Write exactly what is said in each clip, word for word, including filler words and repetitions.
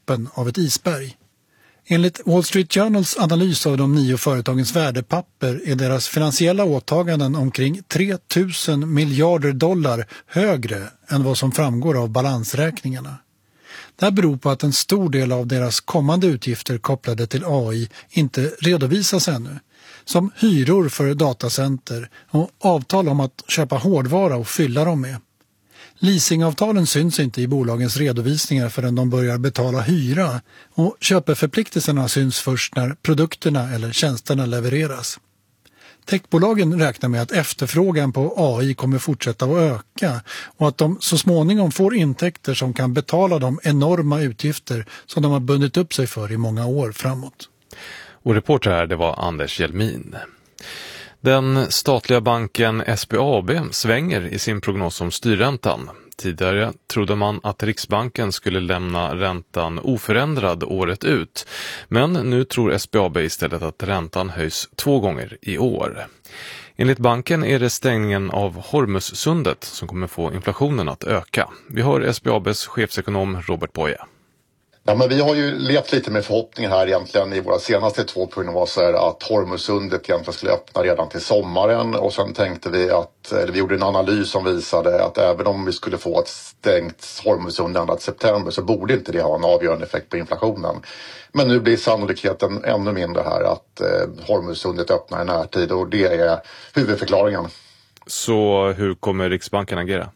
toppen av ett isberg. Enligt Wall Street Journals analys av de nio företagens värdepapper är deras finansiella åtaganden omkring tre tusen miljarder dollar högre än vad som framgår av balansräkningarna. Det här beror på att en stor del av deras kommande utgifter kopplade till A I inte redovisas ännu, som hyror för datacenter och avtal om att köpa hårdvara och fylla dem med. Leasingavtalen syns inte i bolagens redovisningar förrän de börjar betala hyra, och köpeförpliktelserna syns först när produkterna eller tjänsterna levereras. Techbolagen räknar med att efterfrågan på A I kommer fortsätta att öka och att de så småningom får intäkter som kan betala de enorma utgifter som de har bundit upp sig för i många år framåt. Och reporter här, det var Anders Hjelmin. Den statliga banken S B A B svänger i sin prognos om styrräntan. Tidigare trodde man att Riksbanken skulle lämna räntan oförändrad året ut. Men nu tror S B A B istället att räntan höjs två gånger i år. Enligt banken är det stängningen av Hormuzsundet som kommer få inflationen att öka. Vi hör S B A B:s chefsekonom Robert Boye. Ja, men vi har ju levt lite med förhoppningar här egentligen i våra senaste två prognoser att Hormuzsundet egentligen skulle öppna redan till sommaren, och sen tänkte vi att, eller vi gjorde en analys som visade att även om vi skulle få ett stängt Hormuzsund ända till september så borde inte det ha en avgörande effekt på inflationen. Men nu blir sannolikheten ännu mindre här att eh, Hormuzsundet öppnar i närtid, och det är huvudförklaringen. Så hur kommer Riksbanken agera?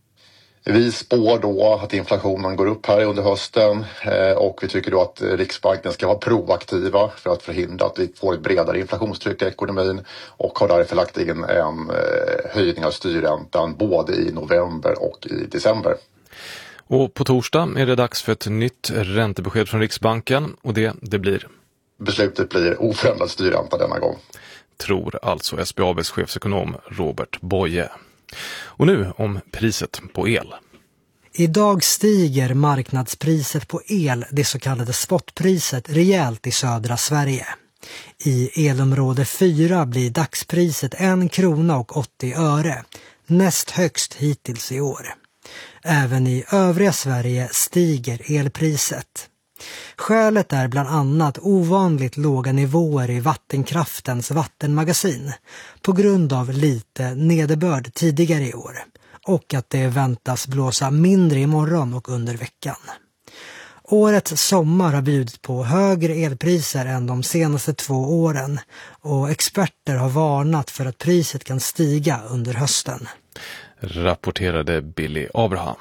Vi spår då att inflationen går upp här under hösten, och vi tycker då att Riksbanken ska vara proaktiva för att förhindra att vi får ett bredare inflationstryck i ekonomin, och har därför lagt in en höjning av styrräntan både i november och i december. Och på torsdag är det dags för ett nytt räntebesked från Riksbanken, och det, det blir? Beslutet blir oförändrad styrränta denna gång. Tror alltså S B A B:s chefsekonom Robert Boye. Och nu om priset på el. Idag stiger marknadspriset på el, det så kallade spotpriset, rejält i södra Sverige. I elområde fyra blir dagspriset en krona och åttio öre, näst högst hittills i år. Även i övriga Sverige stiger elpriset. Skälet är bland annat ovanligt låga nivåer i vattenkraftens vattenmagasin på grund av lite nederbörd tidigare i år, och att det väntas blåsa mindre imorgon och under veckan. Årets sommar har bjudit på högre elpriser än de senaste två åren, och experter har varnat för att priset kan stiga under hösten. Rapporterade Billy Abraham.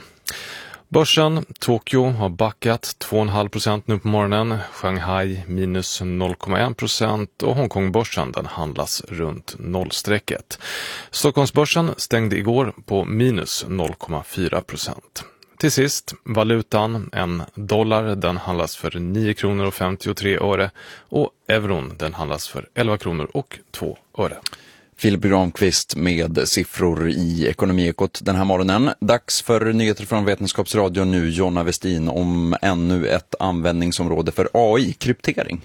Börsen Tokyo har backat två komma fem procent nu på morgonen, Shanghai minus noll komma en procent och Hongkongbörsen den handlas runt nollstrecket. Stockholmsbörsen stängde igår på minus noll komma fyra procent. Till sist, valutan, en dollar den handlas för nio kronor och femtiotre öre och euron den handlas för elva kronor och två öre. Filip Granqvist med siffror i Ekonomiekot den här morgonen. Dags för nyheter från Vetenskapsradion nu. Jonna Westin om ännu ett användningsområde för A I, kryptering.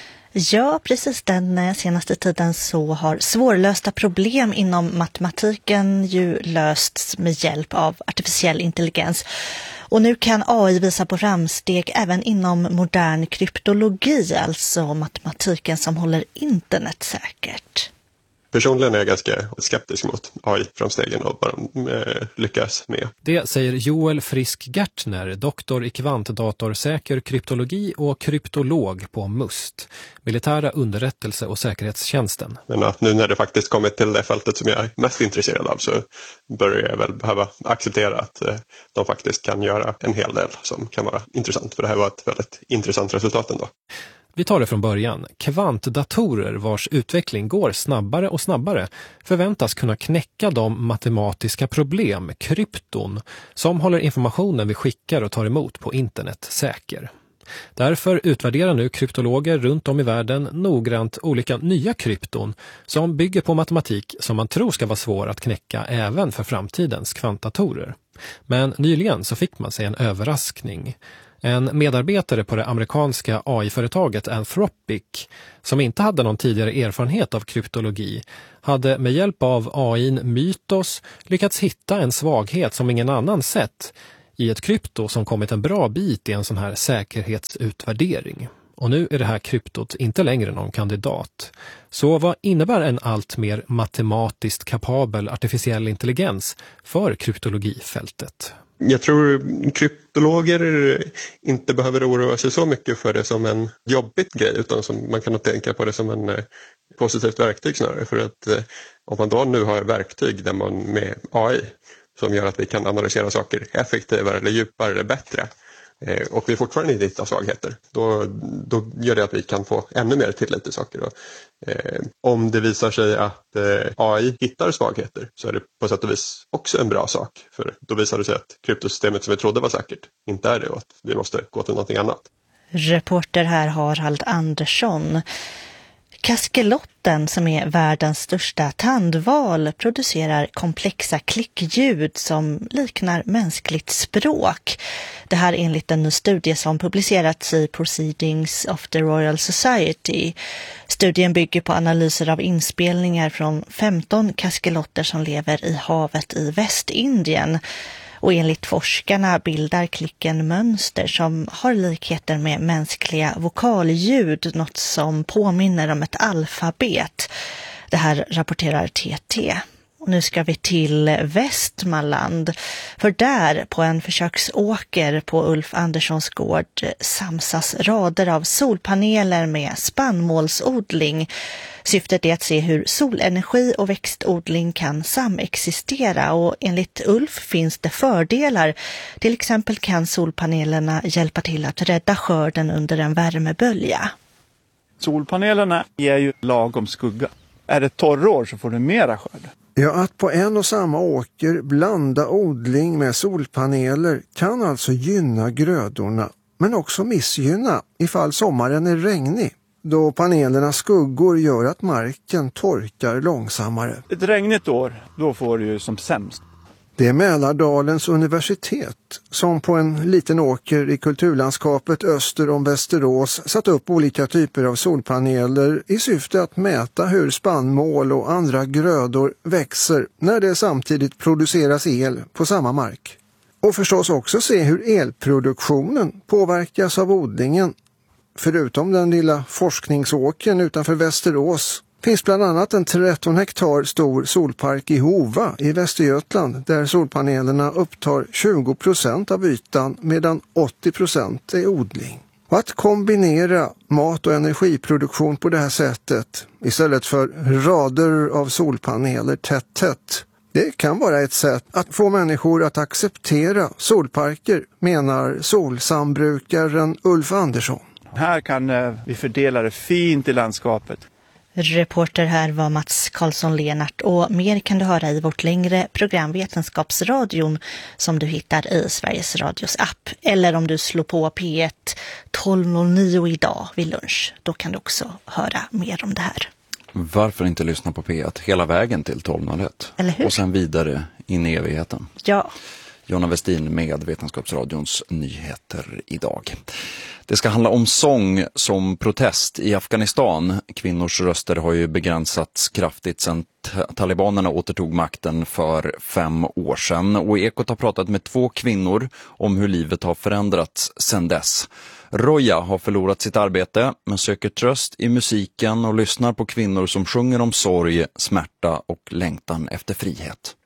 Ja, precis. Den senaste tiden så har svårlösta problem inom matematiken ju lösts med hjälp av artificiell intelligens. Och nu kan A I visa på framsteg även inom modern kryptologi, alltså matematiken som håller internet säkert. Personligen är jag ganska skeptisk mot A I-framstegen och vad de eh, lyckas med. Det säger Joel Frisk-Gertner, doktor i kvantdatorsäker kryptologi och kryptolog på MUST, militära underrättelse- och säkerhetstjänsten. Men att nu när det faktiskt kommit till det fältet som jag är mest intresserad av så börjar jag väl behöva acceptera att eh, de faktiskt kan göra en hel del som kan vara intressant. För det här var ett väldigt intressant resultat ändå. Vi tar det från början. Kvantdatorer vars utveckling går snabbare och snabbare förväntas kunna knäcka de matematiska problem, krypton, som håller informationen vi skickar och tar emot på internet säker. Därför utvärderar nu kryptologer runt om i världen noggrant olika nya krypton som bygger på matematik som man tror ska vara svår att knäcka även för framtidens kvantdatorer. Men nyligen så fick man sig en överraskning. En medarbetare på det amerikanska A I-företaget Anthropic, som inte hade någon tidigare erfarenhet av kryptologi, hade med hjälp av A I-n Mythos lyckats hitta en svaghet som ingen annan sett i ett krypto som kommit en bra bit i en sån här säkerhetsutvärdering. Och nu är det här kryptot inte längre någon kandidat. Så vad innebär en allt mer matematiskt kapabel artificiell intelligens för kryptologifältet? Jag tror kryptologer inte behöver oroa sig så mycket för det som en jobbigt grej, utan som man kan tänka på det som en positivt verktyg snarare. För att om man då nu har verktyg där man med A I som gör att vi kan analysera saker effektivare eller djupare eller bättre, och vi fortfarande inte hittar svagheter, då, då gör det att vi kan få ännu mer tillit till saker. Och, eh, om det visar sig att eh, A I hittar svagheter så är det på sätt och vis också en bra sak. För då visar det sig att kryptosystemet som vi trodde var säkert inte är det och att vi måste gå till någonting annat. Reporter här Harald Andersson. Kaskelotten, som är världens största tandval, producerar komplexa klickljud som liknar mänskligt språk. Det här enligt en ny studie som publicerats i Proceedings of the Royal Society. Studien bygger på analyser av inspelningar från femton kaskelotter som lever i havet i Västindien. Och enligt forskarna bildar klicken mönster som har likheter med mänskliga vokalljud, något som påminner om ett alfabet. Det här rapporterar T T. Och nu ska vi till Västmanland, för där på en försöksåker på Ulf Anderssons gård samsas rader av solpaneler med spannmålsodling. Syftet är att se hur solenergi och växtodling kan samexistera, och enligt Ulf finns det fördelar. Till exempel kan solpanelerna hjälpa till att rädda skörden under en värmebölja. Solpanelerna ger ju lagom skugga. Är det torrår så får du mera skörd. Ja, att på en och samma åker blanda odling med solpaneler kan alltså gynna grödorna, men också missgynna ifall sommaren är regnig, då panelernas skuggor gör att marken torkar långsammare. Ett regnigt år, då får du ju som sämst. Det är Mälardalens universitet som på en liten åker i kulturlandskapet öster om Västerås satt upp olika typer av solpaneler i syfte att mäta hur spannmål och andra grödor växer när det samtidigt produceras el på samma mark. Och förstås också se hur elproduktionen påverkas av odlingen. Förutom den lilla forskningsåkern utanför Västerås finns bland annat en tretton hektar stor solpark i Hova i Västergötland, där solpanelerna upptar tjugo procent av ytan medan åttio procent är odling. Och att kombinera mat- och energiproduktion på det här sättet istället för rader av solpaneler tätt tätt, det kan vara ett sätt att få människor att acceptera solparker, menar solsambrukaren Ulf Andersson. Här kan eh, vi fördela det fint i landskapet. Reporter här var Mats Karlsson-Lenart, och mer kan du höra i vårt längre program Vetenskapsradion som du hittar i Sveriges Radios app. Eller om du slår på P ett tolv noll nio idag vid lunch, då kan du också höra mer om det här. Varför inte lyssna på P ett hela vägen till tolv noll ett? Eller hur? Och sen vidare in i evigheten. Ja. Jonna Westin med Vetenskapsradions nyheter idag. Det ska handla om sång som protest i Afghanistan. Kvinnors röster har ju begränsats kraftigt sedan talibanerna återtog makten för fem år sedan. Och Ekot har pratat med två kvinnor om hur livet har förändrats sedan dess. Roja har förlorat sitt arbete men söker tröst i musiken och lyssnar på kvinnor som sjunger om sorg, smärta och längtan efter frihet.